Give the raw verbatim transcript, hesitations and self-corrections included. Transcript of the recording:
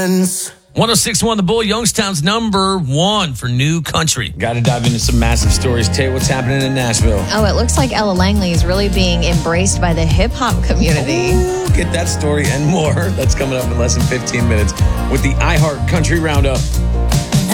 friends. one oh six point one The Bull, Youngstown's number one for new country. Got to dive into some massive stories. Tay, what's happening in Nashville? Oh, it looks like Ella Langley is really being embraced by the hip-hop community. Ooh, get that story and more. That's coming up in less than fifteen minutes with the iHeart Country Roundup.